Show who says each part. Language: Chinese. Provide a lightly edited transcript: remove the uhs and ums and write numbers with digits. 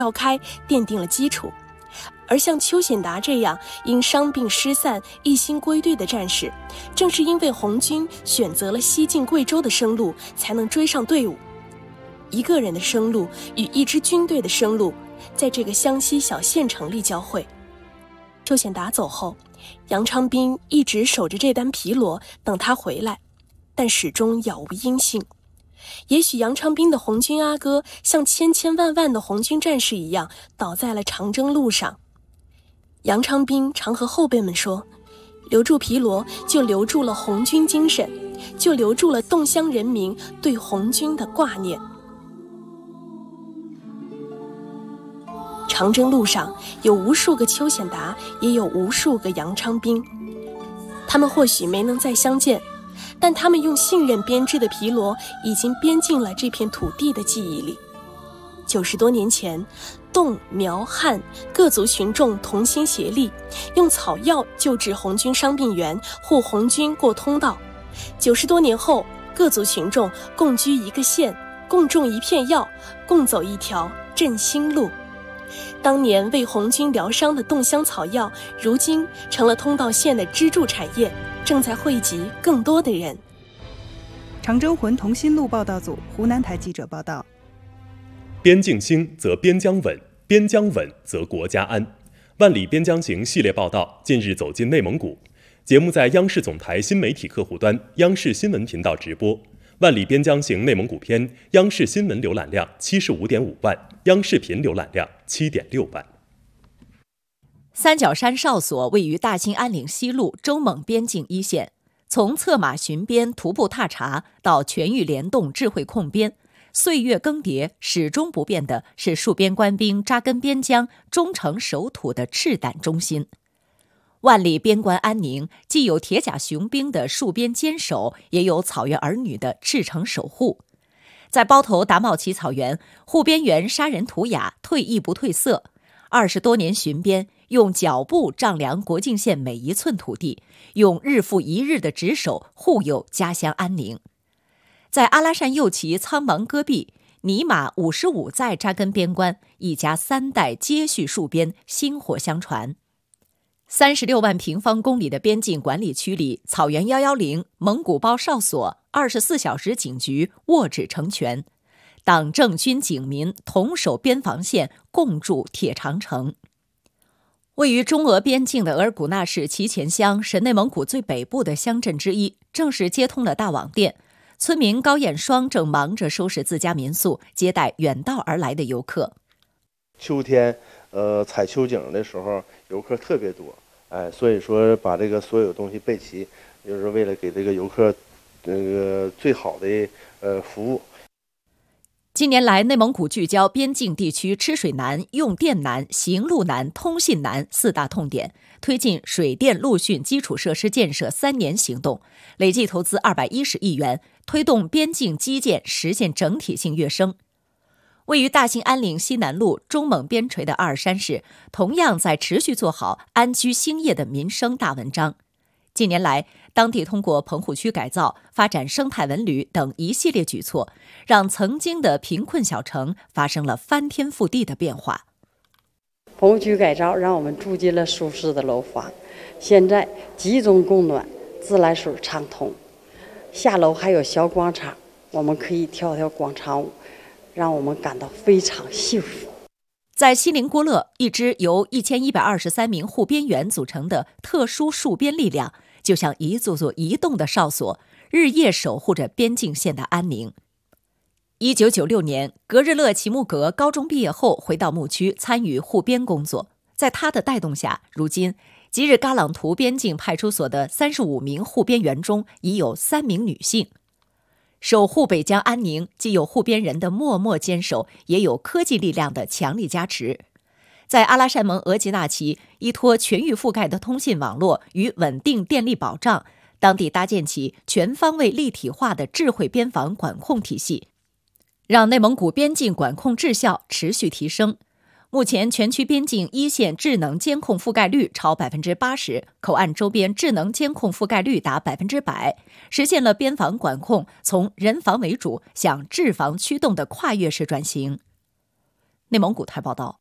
Speaker 1: 召开奠定了基础。而像邱显达这样因伤病失散一心归队的战士，正是因为红军选择了西进贵州的生路，才能追上队伍。一个人的生路与一支军队的生路，在这个湘西小县城里交汇。邱显达走后，杨昌斌一直守着这单皮锣，等他回来，但始终杳无音信。也许杨昌斌的红军阿哥像千千万万的红军战士一样，倒在了长征路上。杨昌斌常和后辈们说，留住皮锣就留住了红军精神，就留住了洞乡人民对红军的挂念。长征路上有无数个邱显达，也有无数个杨昌斌，他们或许没能再相见，但他们用信任编织的皮锣已经编进了这片土地的记忆里。90多年前，侗、苗、汉各族群众同心协力，用草药救治红军伤病员，护红军过通道。90多年后，各族群众共居一个县，共种一片药，共走一条振兴路。当年为红军疗伤的侗香草药，如今成了通道县的支柱产业，正在惠及更多的人。
Speaker 2: 长征魂同心路报道组湖南台记者报道。
Speaker 3: 边境兴则边疆稳，边疆稳则国家安。万里边疆行系列报道近日走进内蒙古，节目在央视总台新媒体客户端、央视新闻频道直播。万里边疆行内蒙古篇，央视新闻浏览量75.5万，央视频浏览量7.6万。
Speaker 4: 三角山哨所位于大兴安岭西路中蒙边境一线，从策马巡边、徒步踏查到全域联动、智慧控边，岁月更迭，始终不变的是戍边官兵扎根边疆、忠诚守土的赤胆忠心。万里边关安宁，既有铁甲雄兵的戍边坚守，也有草原儿女的赤诚守护。在包头达茂旗草原，护边员杀人图雅，退役不褪色。20多年巡边，用脚步丈量国境线每一寸土地，用日复一日的值守护佑家乡安宁。在阿拉善右旗苍茫戈壁，尼玛55载扎根边关，一家3代接续戍边，薪火相传。36万平方公里的边境管理区里，草原110、蒙古包哨所、24小时警局握指成拳，党政军警民同守边防线，共筑铁长城。位于中俄边境的额尔古纳市齐前乡是内蒙古最北部的乡镇之一，正是接通了大网店。村民高艳双正忙着收拾自家民宿，接待远道而来的游客。
Speaker 5: 秋天采秋景的时候游客特别多，所以说把这个所有东西备齐，就是为了给这个游客最好的服务。
Speaker 4: 近年来，内蒙古聚焦边境地区吃水难、用电难、行路难、通信难4大痛点，推进水电陆训基础设施建设3年行动，累计投资210亿元，推动边境基建实现整体性跃升。位于大兴安岭西南路中蒙边陲的阿尔山市，同样在持续做好安居兴业的民生大文章。近年来，当地通过棚户区改造、发展生态文旅等一系列举措，让曾经的贫困小城发生了翻天覆地的变化。
Speaker 6: 棚户区改造让我们住进了舒适的楼房，现在集中供暖，自来水畅通，下楼还有小广场，我们可以跳跳广场舞，让我们感到非常幸福。
Speaker 4: 在锡林郭勒，一支由1123名护边员组成的特殊戍边力量，就像一座座移动的哨所，日夜守护着边境线的安宁。1996年，格日勒齐木格高中毕业后回到牧区参与护边工作，在他的带动下，如今吉日嘎朗图边境派出所的35名护边员中已有3名女性。守护北疆安宁，既有护边人的默默坚守，也有科技力量的强力加持。在阿拉善盟额济纳旗，依托全域覆盖的通信网络与稳定电力保障，当地搭建起全方位立体化的智慧边防管控体系，让内蒙古边境管控质效持续提升。目前全区边境一线智能监控覆盖率超 80%， 口岸周边智能监控覆盖率达 100%， 实现了边防管控从人防为主向治防驱动的跨越式转型。 内蒙古台报道。